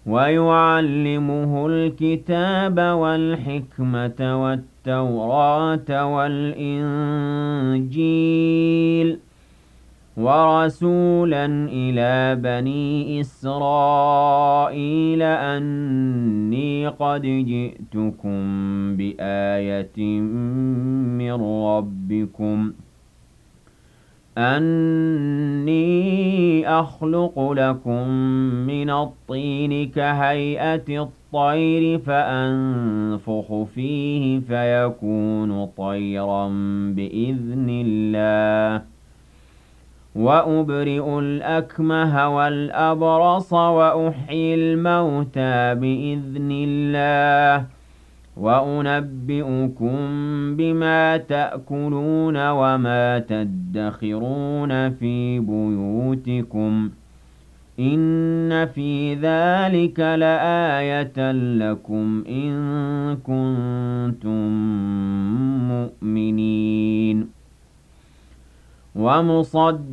ويعلمه الكتاب والحكمة والتوراة والإنجيل ورسولا إلى بني إسرائيل أني قد جئتكم بآية من ربكم أني أخلق لكم من الطين كهيئة الطير فأنفخ فيه فيكون طيرا بإذن الله وأبرئ الأكمه والأبرص وأحيي الموتى بإذن الله وأنبئكم بما تأكلون وما تدخرون في بيوتكم إن في ذلك لآية لكم إن كنتم مؤمنين